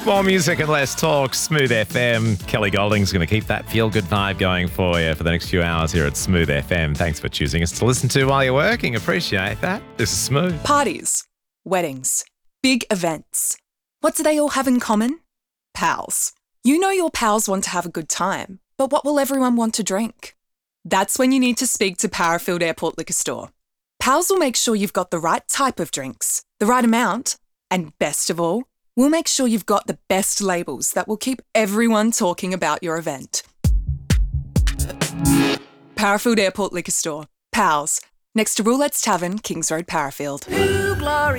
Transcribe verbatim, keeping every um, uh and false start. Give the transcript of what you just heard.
More music and less talk. Smooth F M. Kelly Golding's going to keep that feel-good vibe going for you for the next few hours here at Smooth F M. Thanks for choosing us to listen to while you're working. Appreciate that. This is Smooth. Parties, weddings, big events. What do they all have in common? Pals. You know your pals want to have a good time, but what will everyone want to drink? That's when you need to speak to Powerfield Airport Liquor Store. Pals will make sure you've got the right type of drinks, the right amount, and best of all, we'll make sure you've got the best labels that will keep everyone talking about your event. Powerfield Airport Liquor Store. Pals. Next to Roulette's Tavern, Kings Road, Powerfield.